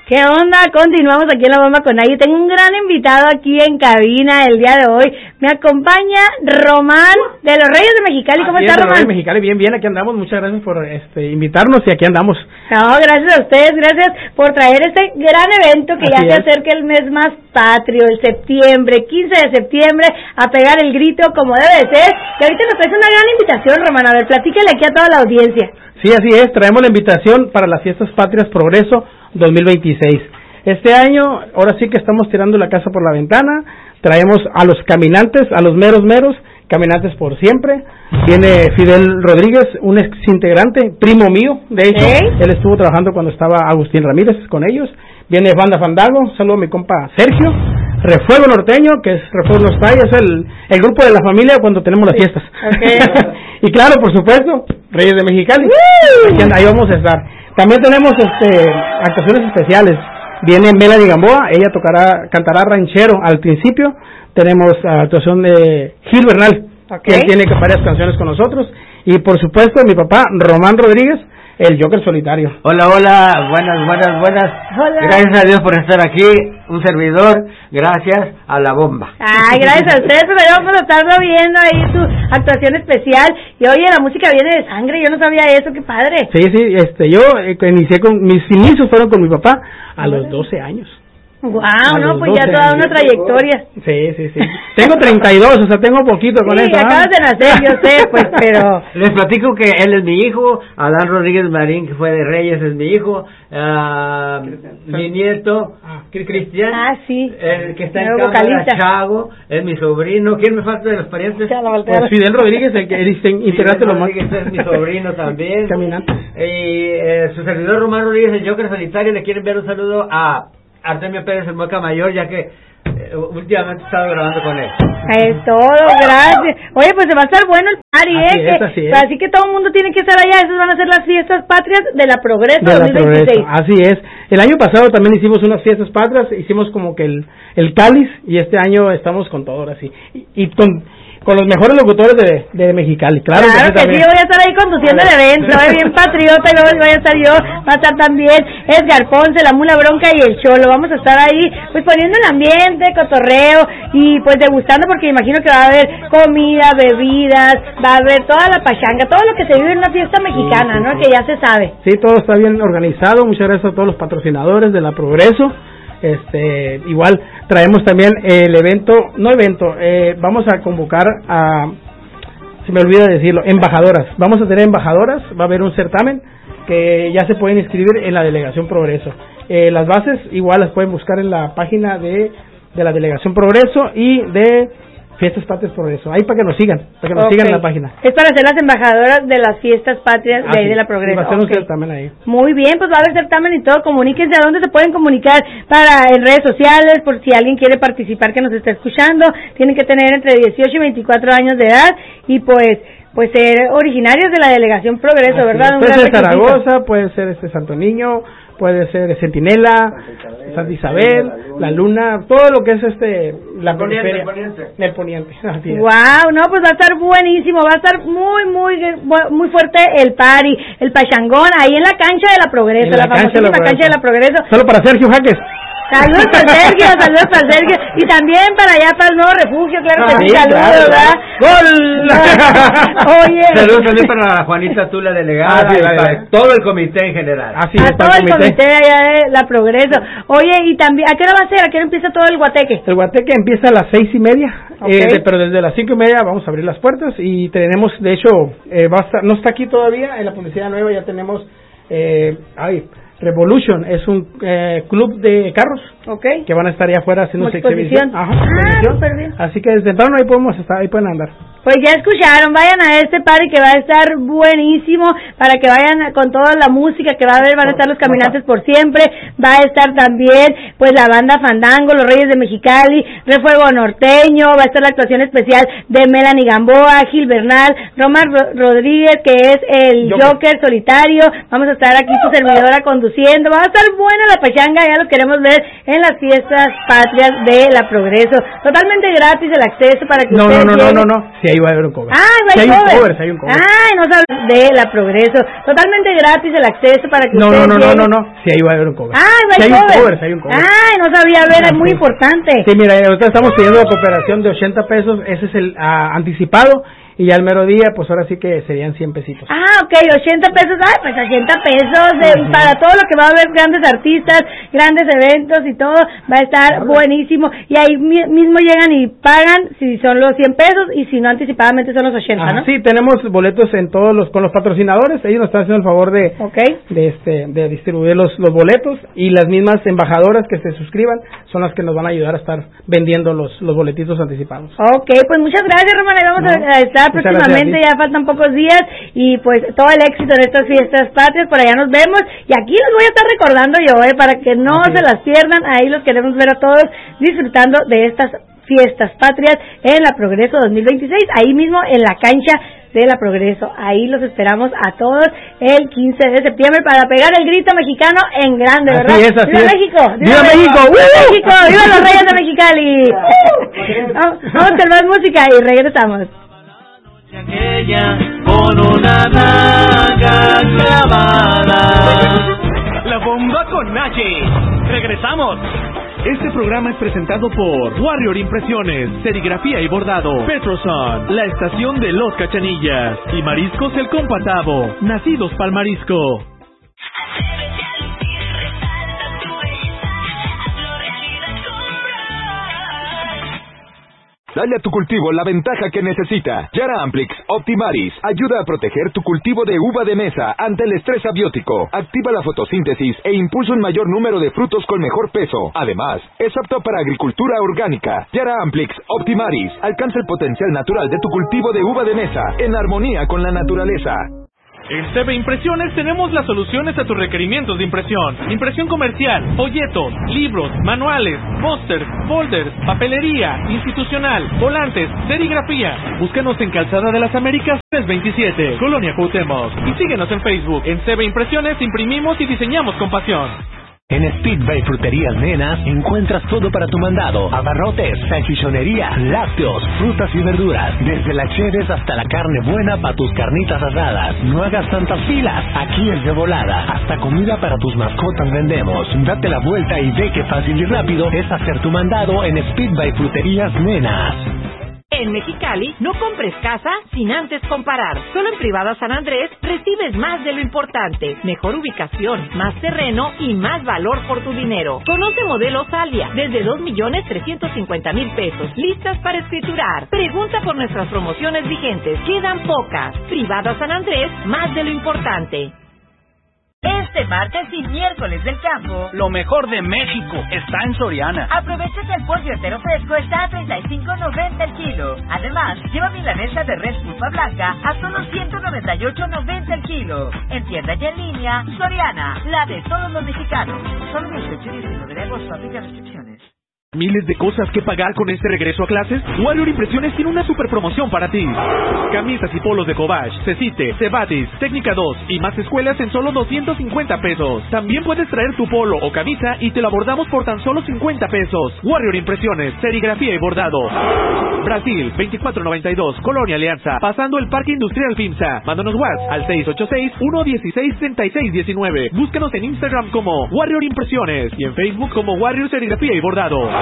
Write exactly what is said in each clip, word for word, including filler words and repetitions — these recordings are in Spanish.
¿Qué onda? Continuamos aquí en La Bomba con Nayi. Tengo un gran invitado aquí en cabina el día de hoy. Me acompaña Román de los Reyes de Mexicali. ¿Cómo está, Román? Reyes de Mexicali, bien, bien, aquí andamos. Muchas gracias por este, invitarnos y aquí andamos. No, gracias a ustedes, gracias por traer este gran evento que Así ya es. se acerca el mes más patrio, el septiembre, quince de septiembre, a pegar el grito como debe de ser. Y ahorita nos traes una gran invitación, Román. A ver, platícale aquí a toda la audiencia. Sí, así es, traemos la invitación para las Fiestas Patrias Progreso dos mil veintiséis. Este año, ahora sí que estamos tirando la casa por la ventana, traemos a los caminantes, a los meros meros, caminantes por siempre. Viene Fidel Rodríguez, un ex integrante, primo mío, de hecho, ¿Eh? él estuvo trabajando cuando estaba Agustín Ramírez con ellos. Viene Banda Fandango, saludo a mi compa Sergio. Refuego Norteño, que es Refuego Nostalgia, es el, el grupo de la familia cuando tenemos las fiestas. Okay. Y claro, por supuesto, Reyes de Mexicali. Aquí, ahí vamos a estar. También tenemos este actuaciones especiales. Viene Melanie Gamboa, ella tocará, cantará ranchero al principio. Tenemos uh, actuación de Gil Bernal, okay. que él tiene varias canciones con nosotros. Y por supuesto, mi papá, Román Rodríguez, el Joker solitario. Hola, hola, buenas, buenas, buenas. Hola. Gracias a Dios por estar aquí, un servidor, gracias a La Bomba. Ay, gracias a ustedes, pero vamos a estarlo viendo ahí su actuación especial. Y oye, la música viene de sangre, yo no sabía eso, qué padre. Sí, sí, este, yo eh, inicié con, mis inicios fueron con mi papá a los doce años. Wow, no, pues ya toda una trayectoria. Sí, sí, sí. Tengo treinta y dos, o sea, tengo poquito con sí, eso. Sí, acabas de nacer, yo sé, pues, pero... Les platico que él es mi hijo, Adán Rodríguez Marín, que fue de Reyes, es mi hijo, uh, mi nieto, ah, Cristian, ah, sí. el que está en cámara, Chago, es mi sobrino. ¿Quién me falta de los parientes? Pues Fidel Rodríguez, el que dice integrante lo más. Es mi sobrino también. Caminante. Y eh, su servidor Román Rodríguez, el Joker solitario, le quiere enviar un saludo a Artemio Pérez, el Mueca Mayor, ya que eh, últimamente he estado grabando con él. Es todo, gracias. Oye, pues se va a estar bueno el party, así ¿eh? Es, que, así, es. así que todo el mundo tiene que estar allá. Esas van a ser las fiestas patrias de la Progreso de la dos mil veintiséis. Progreso. Así es. El año pasado también hicimos unas fiestas patrias, hicimos como que el, el cáliz, y este año estamos con todo ahora sí. Y, y con... con los mejores locutores de, de Mexicali, claro. Claro que, que sí, yo voy a estar ahí conduciendo el evento, ¿eh? Bien patriota, y luego voy a estar yo, va a estar también Edgar Ponce, la Mula Bronca y el Cholo. Vamos a estar ahí, pues poniendo el ambiente, cotorreo, y pues degustando, porque imagino que va a haber comida, bebidas, va a haber toda la pachanga, todo lo que se vive en una fiesta mexicana, sí, sí, ¿no? Sí. Que ya se sabe. Sí, todo está bien organizado. Muchas gracias a todos los patrocinadores de la Progreso. Este, igual traemos también el evento, no evento, eh, vamos a convocar a, se me olvida decirlo, embajadoras. Vamos a tener embajadoras, va a haber un certamen que ya se pueden inscribir en la Delegación Progreso. Eh, las bases igual las pueden buscar en la página de, de la Delegación Progreso y de Fiestas Patrias Progreso, ahí para que nos sigan, para que nos okay. sigan en la página. Es para ser las embajadoras de las Fiestas Patrias ah, de ahí sí. de la Progreso. Va a ser okay. un certamen ahí. Muy bien, pues va a haber certamen y todo. Comuníquense a dónde se pueden comunicar para en redes sociales, por si alguien quiere participar que nos está escuchando. Tienen que tener entre dieciocho y veinticuatro años de edad y pues pues ser originarios de la Delegación Progreso, así ¿verdad? Puede ser Zaragoza, puede ser este Santo Niño, puede ser Centinela, Santa Isabel, La Luna, todo lo que es este la el periferia poniente, el poniente. Así es. Wow, no, pues va a estar buenísimo, va a estar muy muy muy fuerte el party, el pachangón ahí en la cancha de la Progreso, la, la famosísima cancha de la Progreso. Solo para Sergio Jaques. Saludos para Sergio, saludos para Sergio y también para allá para el nuevo refugio, claro que sí, saludos, ¿verdad? ¡Gol! Oye. Saludos también para Juanita Tula, delegada, ah, sí, y para vale. todo el comité en general. Así a es, todo el comité. comité allá de la Progreso. Oye, y también, ¿a qué hora va a ser? ¿A qué hora empieza todo el guateque? El guateque empieza a las seis y media, okay. eh, de, pero desde las cinco y media vamos a abrir las puertas y tenemos, de hecho, eh, va a estar, no está aquí todavía, en la Publicidad Nueva ya tenemos, eh, ay, Revolution es un eh, club de carros okay. que van a estar allá afuera haciendo su exhibición. Ajá, exhibición. Ah, así que desde temprano ahí podemos estar, ahí pueden andar. Pues ya escucharon, vayan a este party que va a estar buenísimo, para que vayan con toda la música que va a haber, van a estar los caminantes por siempre, va a estar también pues la banda Fandango, los Reyes de Mexicali, Refuego Norteño, va a estar la actuación especial de Melanie Gamboa, Gil Bernal, Román Rodríguez, que es el Joker. Joker solitario, vamos a estar aquí su servidora conduciendo, va a estar buena la pachanga, ya lo queremos ver en las fiestas patrias de la Progreso, totalmente gratis el acceso para que no, ustedes no, no, no, no, no, Sí, ahí va a haber un cover. Ah, sí, hay cover. un cover, sí, hay un cover. Ay, no sabes de la Progreso. Totalmente gratis el acceso para que no, ustedes No, no, lleguen. no, no, no. Sí, ahí va a haber un cover. Ah, sí, hay cover. un cover, sí, hay un cover. Ay, no sabía, ver, ah, es muy sí. importante. Sí, mira, ahorita estamos pidiendo la cooperación de ochenta pesos, ese es el uh, anticipado. Y ya el mero día, pues ahora sí que serían cien pesitos. Ah, ok, ochenta pesos, ay, pues ochenta pesos de, uh-huh. para todo lo que va a haber, grandes artistas, grandes eventos y todo, va a estar claro. buenísimo. Y ahí mi, mismo llegan y pagan si son los cien pesos y si no anticipadamente son los ochenta, Ajá, ¿no? Sí, tenemos boletos en todos los, con los patrocinadores, ellos nos están haciendo el favor de, okay. de este, de distribuir los, los boletos y las mismas embajadoras que se suscriban son las que nos van a ayudar a estar vendiendo los, los boletitos anticipados. Ok, pues muchas gracias, Román, vamos no. a estar próximamente, ya faltan pocos días y pues todo el éxito en estas fiestas patrias, por allá nos vemos y aquí los voy a estar recordando yo, eh, para que no Así se es. las pierdan, ahí los queremos ver a todos disfrutando de estas fiestas patrias en la Progreso dos mil veintiséis, ahí mismo en la cancha de la Progreso, ahí los esperamos a todos el quince de septiembre para pegar el grito mexicano en grande, ¿verdad? Así es, así ¡Viva es. México! ¡Viva, ¡Viva México! ¡Viva México! ¡Viva los Reyes de Mexicali! Vamos, vamos con más música y regresamos. Aquella con una daga clavada. La bomba con Naye. Regresamos. Este programa es presentado por Warrior Impresiones, Serigrafía y Bordado, Petroson, la estación de Los Cachanillas y Mariscos El Compatavo, nacidos pa'l marisco. Dale a tu cultivo la ventaja que necesita. Yara Amplix Optimaris ayuda a proteger tu cultivo de uva de mesa ante el estrés abiótico. Activa la fotosíntesis e impulsa un mayor número de frutos con mejor peso. Además, es apto para agricultura orgánica. Yara Amplix Optimaris alcanza el potencial natural de tu cultivo de uva de mesa en armonía con la naturaleza. En C B Impresiones tenemos las soluciones a tus requerimientos de impresión. Impresión comercial, folletos, libros, manuales, pósters, folders, papelería, institucional, volantes, serigrafía. Búscanos en Calzada de las Américas tres veintisiete, Colonia Cuauhtémoc. Y síguenos en Facebook. En C B Impresiones imprimimos y diseñamos con pasión. En Speedway Fruterías Nenas encuentras todo para tu mandado: abarrotes, salchichonería, lácteos, frutas y verduras, desde la cheves hasta la carne buena para tus carnitas asadas. No hagas tantas filas, aquí es de volada. Hasta comida para tus mascotas vendemos. Date la vuelta y ve qué fácil y rápido es hacer tu mandado en Speedway Fruterías Nenas. En Mexicali, no compres casa sin antes comparar. Solo en Privada San Andrés recibes más de lo importante. Mejor ubicación, más terreno y más valor por tu dinero. Conoce modelos Alia desde dos millones trescientos cincuenta mil pesos. Listas para escriturar. Pregunta por nuestras promociones vigentes. Quedan pocas. Privada San Andrés, más de lo importante. Este martes y miércoles del campo, lo mejor de México está en Soriana. Aprovecha que el pollo entero fresco está a treinta y cinco noventa el kilo. Además, lleva milanesa de res pulpa blanca a solo ciento noventa y ocho noventa el kilo. En tienda y en línea, Soriana, la de todos los mexicanos. Solo dieciocho y diecinueve de agosto, aplica restricciones. ¿Miles de cosas que pagar con este regreso a clases? Warrior Impresiones tiene una super promoción para ti. Camisas y polos de Cobach, Cecite, Cebatis, Técnica dos y más escuelas en solo doscientos cincuenta pesos. También puedes traer tu polo o camisa y te lo abordamos por tan solo cincuenta pesos. Warrior Impresiones, Serigrafía y Bordado. Brasil, veinticuatro noventa y dos, Colonia Alianza, pasando el Parque Industrial Pimsa. Mándanos WhatsApp al seis ocho seis, uno uno seis, tres seis uno nueve. Búscanos en Instagram como Warrior Impresiones y en Facebook como Warrior Serigrafía y Bordado.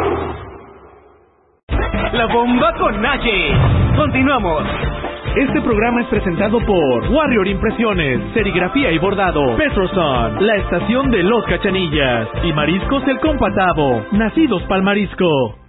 La bomba con Naye. Continuamos. Este programa es presentado por Warrior Impresiones, Serigrafía y Bordado, Petroson, la estación de Los Cachanillas y Mariscos El Compatavo, nacidos pa'l marisco.